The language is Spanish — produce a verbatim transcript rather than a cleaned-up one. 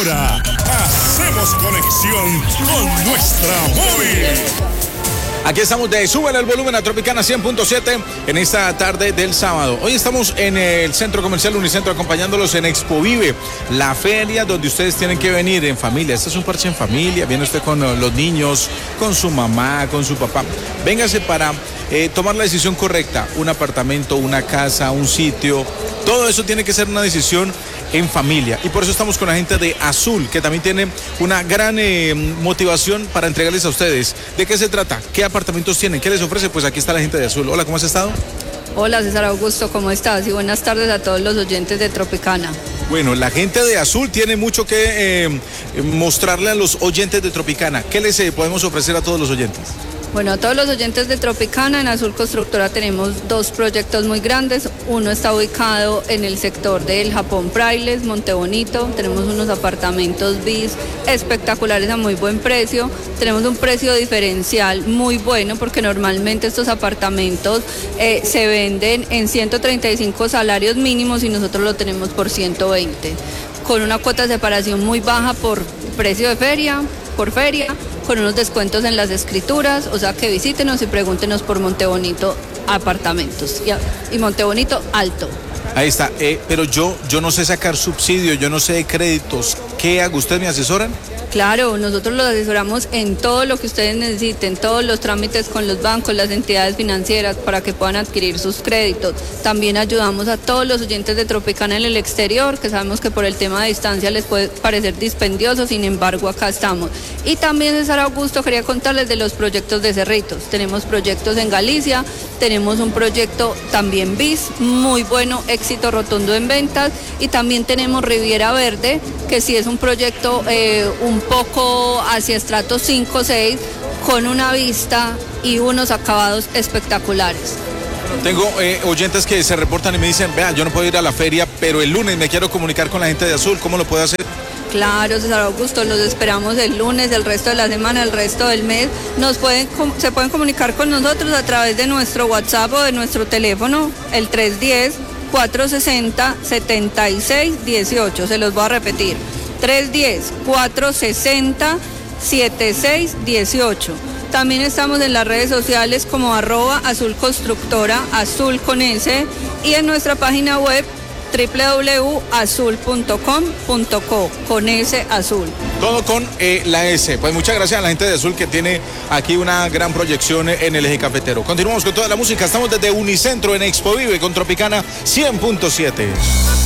Ahora hacemos conexión con nuestra móvil. Aquí estamos de Súbele el volumen a Tropicana cien punto siete en esta tarde del sábado. Hoy estamos en el Centro Comercial Unicentro acompañándolos en Expo Vive, la feria donde ustedes tienen que venir en familia. Este es un parche en familia, viene usted con los niños, con su mamá, con su papá. Véngase para eh, tomar la decisión correcta, un apartamento, una casa, un sitio. Todo eso tiene que ser una decisión en familia y por eso estamos con la gente de Azul, que también tiene una gran eh, motivación para entregarles a ustedes. ¿De qué se trata? ¿Qué apartamentos tienen? ¿Qué les ofrece? Pues aquí está la gente de Azul. Hola, ¿cómo has estado? Hola César Augusto, ¿cómo estás? Y buenas tardes a todos los oyentes de Tropicana. Bueno, la gente de Azul tiene mucho que eh, mostrarle a los oyentes de Tropicana. ¿Qué les eh, podemos ofrecer a todos los oyentes? Bueno, a todos los oyentes de Tropicana, en Azul Constructora tenemos dos proyectos muy grandes. Uno está ubicado en el sector del Japón Frailes, Montebonito. Tenemos unos apartamentos bis espectaculares a muy buen precio. Tenemos un precio diferencial muy bueno porque normalmente estos apartamentos eh, se venden en ciento treinta y cinco salarios mínimos y nosotros lo tenemos por ciento veinte. Con una cuota de separación muy baja por precio de feria, por feria, con unos descuentos en las escrituras, o sea que visítenos y pregúntenos por Montebonito Apartamentos y, y Montebonito Alto. Ahí está, eh, pero yo, yo no sé sacar subsidio, yo no sé de créditos. ¿Qué hago? ¿Ustedes me asesoran? Claro, nosotros los asesoramos en todo lo que ustedes necesiten, todos los trámites con los bancos, las entidades financieras para que puedan adquirir sus créditos. También ayudamos a todos los oyentes de Tropicana en el exterior, que sabemos que por el tema de distancia les puede parecer dispendioso, sin embargo acá estamos. Y también, César Augusto, quería contarles de los proyectos de Cerritos. Tenemos proyectos en Galicia, tenemos un proyecto también bis, muy bueno, éxito rotundo en ventas, y también tenemos Riviera Verde, que sí es un proyecto eh, un poco hacia estratos cinco o seis, con una vista y unos acabados espectaculares. Tengo eh, oyentes que se reportan y me dicen, vea, yo no puedo ir a la feria, pero el lunes me quiero comunicar con la gente de Azul, ¿cómo lo puedo hacer? Claro, César Augusto, los esperamos el lunes, el resto de la semana, el resto del mes. Nos pueden, se pueden comunicar con nosotros a través de nuestro WhatsApp o de nuestro teléfono, el tres uno cero, cuatro seis cero, siete seis uno ocho. Se los voy a repetir, tres uno cero, cuatro seis cero, siete seis uno ocho. También estamos en las redes sociales como arroba Azul Constructora, Azul con S, y en nuestra página web doble u doble u doble u punto azul punto com punto co, con S Azul. Todo con eh, la S. Pues muchas gracias a la gente de Azul que tiene aquí una gran proyección en el eje cafetero. Continuamos con toda la música. Estamos desde Unicentro en Expo Vive con Tropicana cien punto siete.